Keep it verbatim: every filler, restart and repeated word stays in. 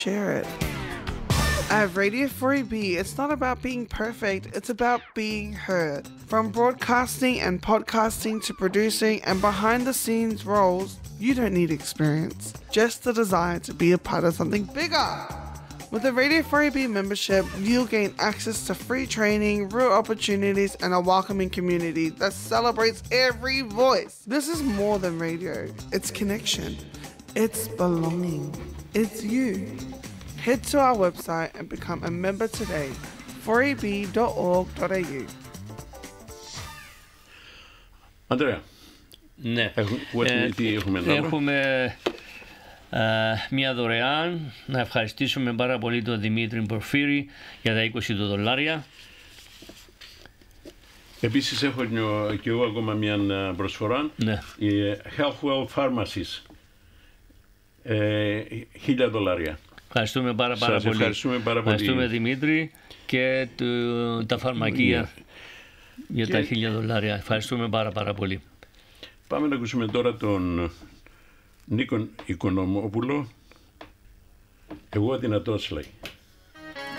share it. At Radio four A B, it's not about being perfect, it's about being heard. From broadcasting and podcasting to producing and behind the scenes roles, you don't need experience, just the desire to be a part of something bigger. With a Radio four A B membership, you'll gain access to free training, real opportunities, and a welcoming community that celebrates every voice. This is more than radio. It's connection. It's belonging. It's you. Head to our website and become a member today, four a b dot org dot a u. Αντρέα, ναι. Έχουμε, ε, τι έχουμε, έχουμε ε, μια δωρεάν. Να ευχαριστήσουμε πάρα πολύ τον Δημήτρη Πορφύρη για τα είκοσι δολάρια. Επίσης έχω και εγώ ακόμα μια προσφορά. Ναι. Η Healthwell Pharmacies, ε, χίλια δολάρια. Ευχαριστούμε πάρα, πάρα Σας πολύ. Ευχαριστούμε πάρα πολύ. Ευχαριστούμε Δημήτρη και το, τα φαρμακεία yeah. για και... τα χίλια δολάρια. Ευχαριστούμε πάρα πάρα πολύ. Πάμε να ακούσουμε τώρα τον Νίκο Οικονομόπουλο. Εγώ δυνατός λέει.